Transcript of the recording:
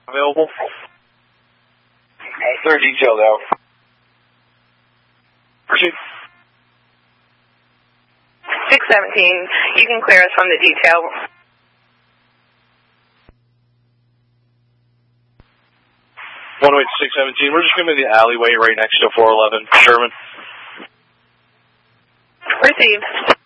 available? They're detailed out. Proceed. 617, you can clear us from the detail. 108-617, we're just going to be in the alleyway right next to 411. Sherman. Received.